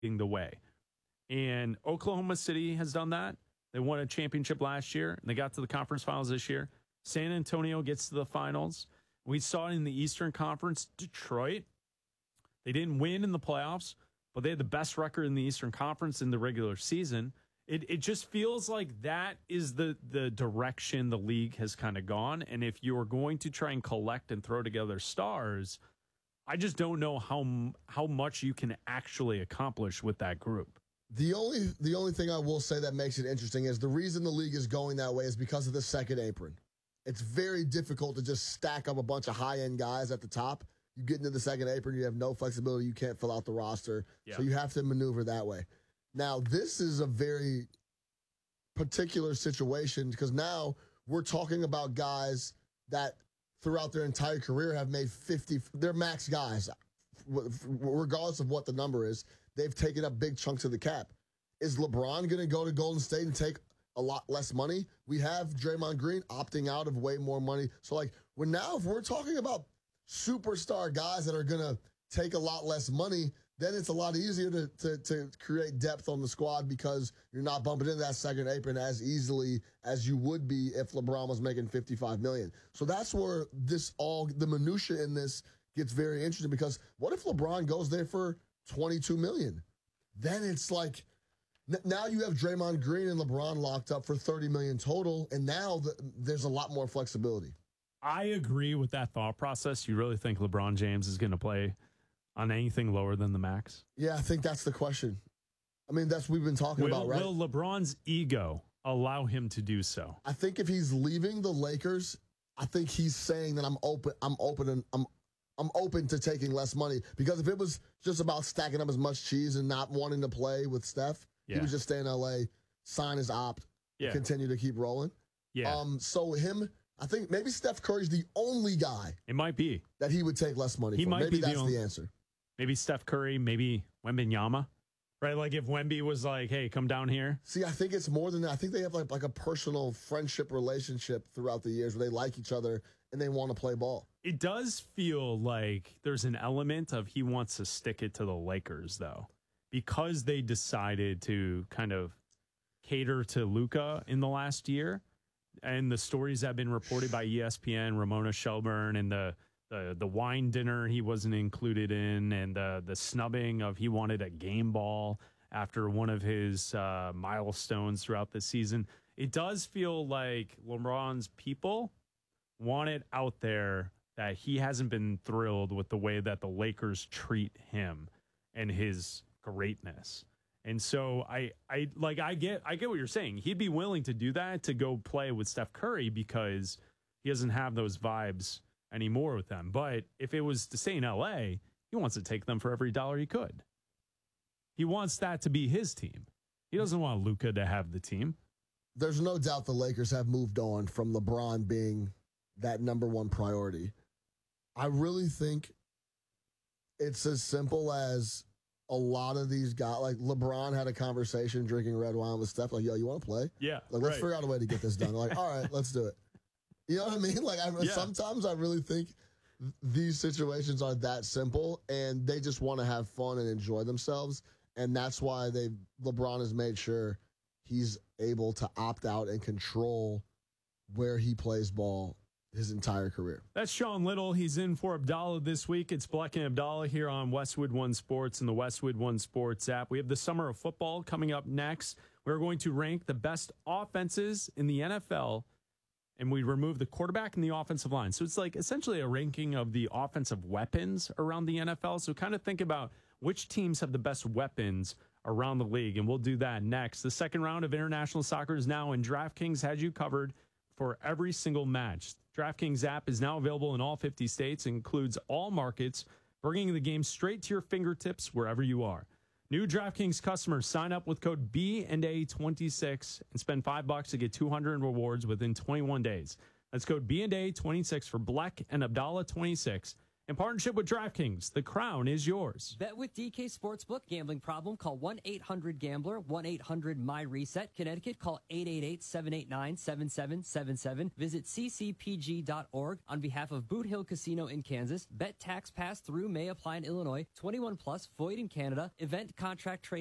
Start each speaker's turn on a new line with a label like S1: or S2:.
S1: the way. And Oklahoma City has done that. They won a championship last year, and they got to the conference finals this year. San Antonio gets to the finals. We saw it in the Eastern Conference. Detroit, they didn't win in the playoffs, but they had the best record in the Eastern Conference in the regular season. It just feels like that is the direction the league has kind of gone. And if you're going to try and collect and throw together stars, I just don't know how much you can actually accomplish with that group.
S2: The only thing I will say that makes it interesting is the reason the league is going that way is because of the second apron. It's very difficult to just stack up a bunch of high-end guys at the top. You get into the second apron, you have no flexibility, you can't fill out the roster, so you have to maneuver that way. Now, this is a very particular situation because now we're talking about guys that throughout their entire career have made 50. They're max guys, regardless of what the number is. They've taken up big chunks of the cap. Is LeBron going to go to Golden State and take a lot less money? We have Draymond Green opting out of way more money. So, if we're talking about superstar guys that are going to take a lot less money, then it's a lot easier to create depth on the squad because you're not bumping into that second apron as easily as you would be if LeBron was making $55 million. So that's where the minutia in this gets very interesting because what if LeBron goes there for $22 million? Then it's like now you have Draymond Green and LeBron locked up for $30 million total, and now there's a lot more flexibility.
S1: I agree with that thought process. You really think LeBron James is going to play on anything lower than the max?
S2: Yeah, I think that's the question. I mean, that's what we've been talking about, right?
S1: Will LeBron's ego allow him to do so?
S2: I think if he's leaving the Lakers, I think he's saying that I'm open to taking less money. Because if it was just about stacking up as much cheese and not wanting to play with Steph, he would just stay in LA, sign his opt, continue to keep rolling.
S1: Yeah.
S2: So I think maybe Steph Curry's the only guy.
S1: It might be
S2: that he would take less money. Maybe that's the answer.
S1: Maybe Steph Curry, maybe Wembanyama, right? Like if Wemby was like, "Hey, come down here."
S2: See, I think it's more than that. I think they have like a personal friendship relationship throughout the years where they like each other and they want to play ball.
S1: It does feel like there's an element of he wants to stick it to the Lakers though, because they decided to kind of cater to Luka in the last year. And the stories that have been reported by ESPN, Ramona Shelburne, and the wine dinner he wasn't included in, and the snubbing of he wanted a game ball after one of his milestones throughout the season. It does feel like LeBron's people want it out there that he hasn't been thrilled with the way that the Lakers treat him and his greatness. And so I get what you're saying. He'd be willing to do that to go play with Steph Curry because he doesn't have those vibes anymore with them. But if it was to stay in LA, he wants to take them for every dollar he could. He wants that to be his team. He doesn't want Luka to have the team.
S2: There's no doubt the Lakers have moved on from LeBron being that number one priority. I really think it's as simple as a lot of these guys, like LeBron had a conversation drinking red wine with Steph, like, yo, you want to play?
S1: Yeah.
S2: Like, let's figure out a way to get this done. Like, all right, let's do it. You know what I mean? Like, sometimes I really think these situations are that simple, and they just want to have fun and enjoy themselves. And that's why LeBron has made sure he's able to opt out and control where he plays ball his entire career.
S1: That's Sean Little. He's in for Abdallah this week. It's Bleck and Abdallah here on Westwood One Sports and the Westwood One Sports app. We have the summer of football coming up next. We're going to rank the best offenses in the NFL, and we remove the quarterback and the offensive line. So it's like essentially a ranking of the offensive weapons around the NFL. So kind of think about which teams have the best weapons around the league, and we'll do that next. The second round of international soccer is now, and DraftKings has you covered for every single match. DraftKings app is now available in all 50 states, includes all markets, bringing the game straight to your fingertips wherever you are. New DraftKings customers sign up with code BNA26 and spend $5 to get 200 in rewards within 21 days. That's code BNA26 for Bleck and Abdallah 26 In partnership with DraftKings, the crown is yours.
S3: Bet with DK Sportsbook. Gambling problem? Call 1-800-GAMBLER, 1-800-MY-RESET. Connecticut, call 888-789-7777. Visit ccpg.org. On behalf of Boot Hill Casino in Kansas, bet tax pass through may apply in Illinois. 21 plus, void in Canada. Event contract trade.